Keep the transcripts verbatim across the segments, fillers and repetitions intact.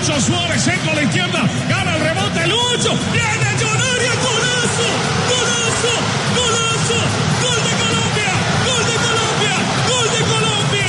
Lucho Suárez centro a la izquierda, gana el rebote, Lucho, viene Jonaria, golazo, golazo, golazo, gol de Colombia, gol de Colombia, gol de Colombia!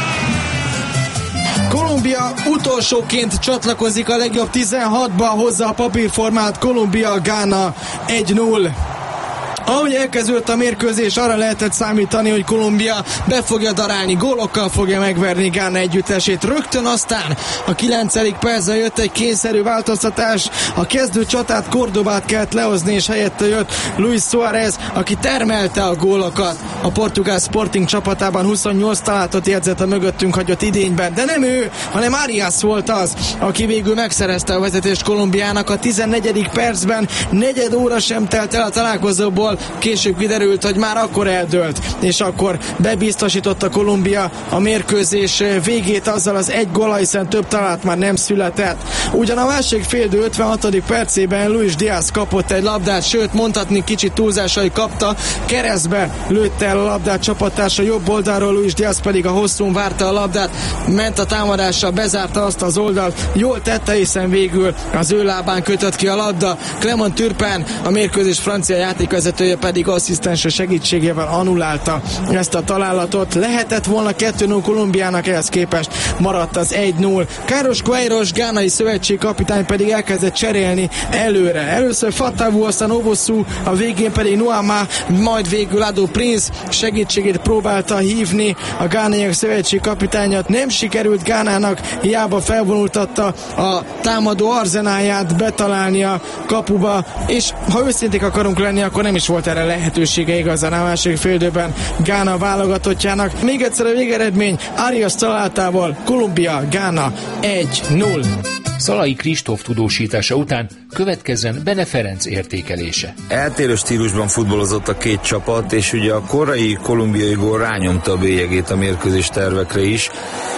Kolumbia utolsóként csatlakozik a legjobb tizenhatba, hozza a papírformát Kolumbia, Gána egy null. Ahogy elkezdődött a mérkőzés, arra lehetett számítani, hogy Kolumbia be fogja darálni, gólokkal fogja megverni Gána együttesét. Rögtön aztán a kilencedik percben jött egy kényszerű változtatás, a kezdő csatát, Cordobát kellett lehozni, és helyette jött Luis Suárez, aki termelte a gólokat. A portugál Sporting csapatában huszonnyolc találatot jegyzett a mögöttünk hagyott idényben, de nem ő, hanem Arias volt az, aki végül megszerezte a vezetést Kolumbiának a tizennegyedik percben. Negyed óra sem telt el a találkozóból, később kiderült, hogy már akkor eldőlt, és akkor bebiztosította Kolumbia a mérkőzés végét azzal az egy góllal, hiszen több találat már nem született. Ugyan a másik félidő ötvenhatodik percében Luis Díaz kapott egy labdát, sőt mondhatni kicsit túlzással, hogy kapta, keresztbe lőtte el a labdát csapattársa jobb oldalról, Luis Díaz pedig a hosszún várta a labdát, ment a támadással, bezárta azt az oldalt, jól tette, hiszen végül az ő lábán kötött ki a labda. Clement Turpin, a mérkőzés francia játékvezetője pedig asszisztense segítségével annulálta ezt a találatot. Lehetett volna kettő null Kolumbiának, ehhez képest maradt az egy null. Carlos Queiroz, gánai szövetségkapitány pedig elkezdett cserélni előre. Először Fatawu, aztán Owosu, a végén pedig Nuama, majd végül Ado Prince segítségét próbálta hívni a gánaiak szövetségkapitányat. Nem sikerült Gánának, hiába felvonultatta a támadó arzenáját betalálni a kapuba, és ha őszinték akarunk lenni, akkor nem is volt erre lehetősége igazán a másik félidőben Gána válogatottjának. Még egyszer a végeredmény Arias találtával Kolumbia, Gána egy null. Szalai Kristóf tudósítása után következzen Bene Ferenc értékelése. Eltérő stílusban futballozott a két csapat, és ugye a korai kolumbiai gól rányomta a bélyegét a mérkőzés tervekre is.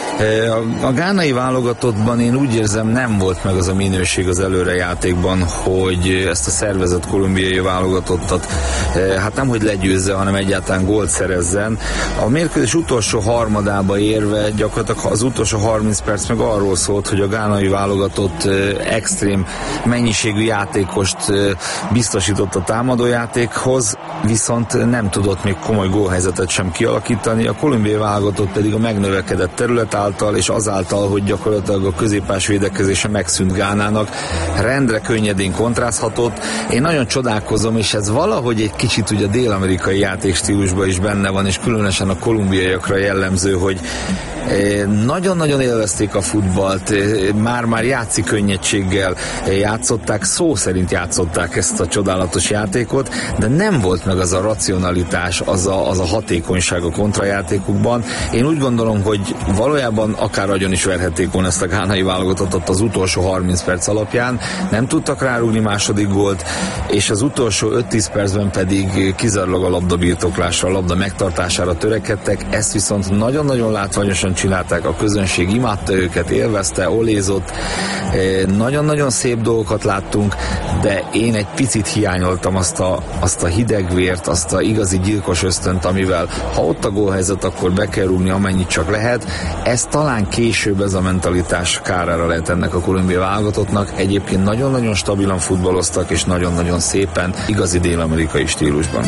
A, a gánai válogatottban én úgy érzem, nem volt meg az a minőség az előrejátékban, hogy ezt a szervezett kolumbiai válogatottat hát nem hogy legyőzze, hanem egyáltalán gólt szerezzen. A mérkőzés utolsó harmadába érve gyakorlatilag az utolsó harminc perc meg arról szólt, hogy a gánai válogatott extrém mennyiségű játékost biztosított a támadójátékhoz, viszont nem tudott még komoly gólhelyzetet sem kialakítani. A kolumbiai válogatott pedig a megnövekedett terület által és azáltal, hogy gyakorlatilag a középpás védekezése megszűnt Gánának, rendre könnyedén kontrázhatott. Én nagyon csodálkozom, és ez valahogy egy kicsit ugye a dél-amerikai játékstílusban is benne van, és különösen a kolumbiaiakra jellemző, hogy nagyon-nagyon élvezték a futballt, már-már játszik könnyedséggel játszották, szó szerint játszották ezt a csodálatos játékot, de nem volt meg az a racionalitás, az a, az a hatékonyság a kontrajátékukban. Én úgy gondolom, hogy valójában akár agyon is verhették volna ezt a gánai válogatottat az utolsó harminc perc alapján, nem tudtak rárúgni második gólt, és az utolsó öt-tíz percben pedig kizárólag a labda birtoklásra, a labda megtartására törekedtek, ezt viszont nagyon-nagyon látványosan csinálták, a közönség imádta őket, élvezte, olézott, nagyon-nagyon szép dolgokat láttunk, de én egy picit hiányoltam azt a, azt a hidegvért, azt a igazi gyilkos ösztönt, amivel ha ott a gólhelyzet, akkor be kell rúgni amennyit csak lehet. Ez talán később ez a mentalitás kárára lehet ennek a kolumbiai válogatottnak. Egyébként nagyon-nagyon stabilan futballoztak, és nagyon-nagyon szépen, igazi dél-amerikai stílusban.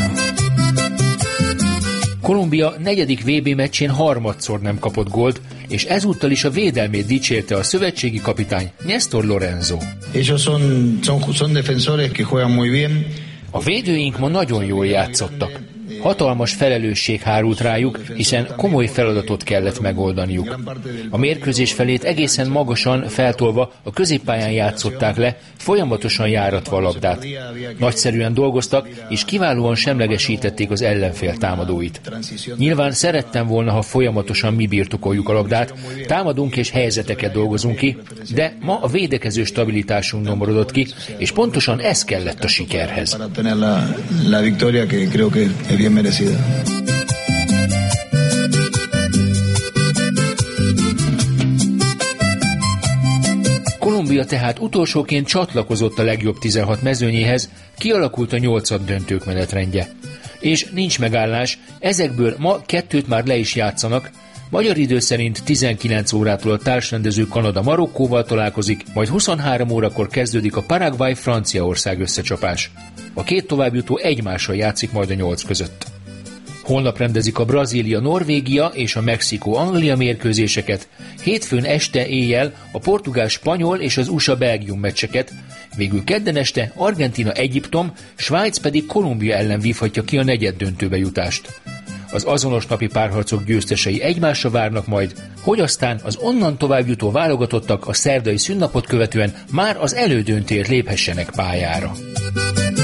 Kolumbia negyedik vé bé meccsén harmadszor nem kapott gólt, és ezúttal is a védelmét dicsérte a szövetségi kapitány Néstor Lorenzo. Ellos son, son, son defensores que juegan muy bien. A védőink ma nagyon jól játszottak. Hatalmas felelősség hárult rájuk, hiszen komoly feladatot kellett megoldaniuk. A mérkőzés felét egészen magasan feltolva a középpályán játszották le, folyamatosan járatva a labdát. Nagyszerűen dolgoztak, és kiválóan semlegesítették az ellenfél támadóit. Nyilván szerettem volna, ha folyamatosan mi birtokoljuk a labdát, támadunk és helyzeteket dolgozunk ki, de ma a védekező stabilitásunk nyomorodott ki, és pontosan ez kellett a sikerhez. Bien merecida. Kolumbia tehát utolsóként csatlakozott a legjobb tizenhat mezőnyéhez, kialakult a nyolcad döntők menetrendje. És nincs megállás, ezekből ma kettőt már le is játszanak, Magyar idő szerint tizenkilenc órától a társrendező Kanada Marokkóval találkozik, majd huszonhárom órakor kezdődik a Paraguay-Franciaország összecsapás. A két továbbjutó egymással játszik majd a nyolc között. Holnap rendezik a Brazília-Norvégia és a Mexikó-Anglia mérkőzéseket, hétfőn este éjjel a Portugál-Spanyol és az u es á-Belgium meccseket, végül kedden este Argentína-Egyiptom, Svájc pedig Kolumbia ellen vívhatja ki a negyeddöntőbe jutást. Az azonos napi párharcok győztesei egymásra várnak majd, hogy aztán az onnan továbbjutó válogatottak a szerdai szünnapot követően már az elődöntőért léphessenek pályára.